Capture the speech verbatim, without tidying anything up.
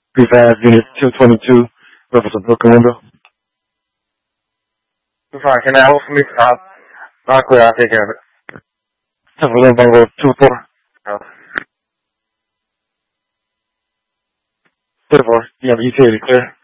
Prefab Unit two twenty-two, reference a broken window. two five, can I hold for me? Uh, not clear, I'll take care of it. Have a little bungalow two four. Oh. Two four, you have a utility clear.